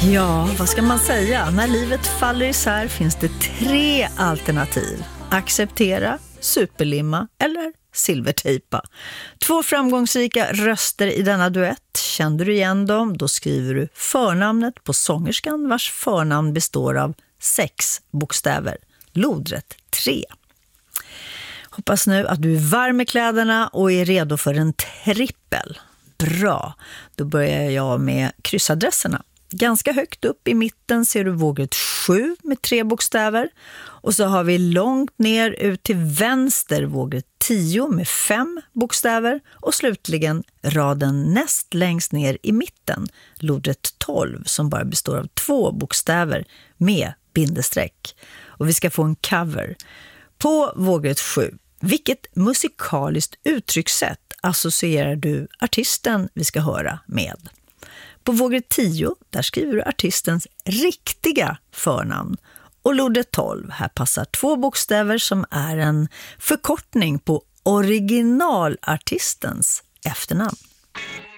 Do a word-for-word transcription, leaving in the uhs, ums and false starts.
Ja, vad ska man säga? När livet faller isär finns det tre alternativ. Acceptera, superlimma eller silvertejpa. Två framgångsrika röster i denna duett. Kände du igen dem? Då skriver du förnamnet på sångerskan vars förnamn består av sex bokstäver. Lodrätt tre. Hoppas nu att du är varm i kläderna och är redo för en trippel. Bra, då börjar jag med kryssadresserna. Ganska högt upp i mitten ser du vågrätt sju med tre bokstäver. Och så har vi långt ner ut till vänster vågrätt tio med fem bokstäver. Och slutligen raden näst längst ner i mitten, lodrätt tolv, som bara består av två bokstäver med bindesträck. Och vi ska få en cover. På vågrätt sju, vilket musikaliskt uttryckssätt associerar du artisten vi ska höra med? På vågrätt tio, där skriver du artistens riktiga förnamn. Och lodrätt tolv, här passar två bokstäver som är en förkortning på originalartistens efternamn.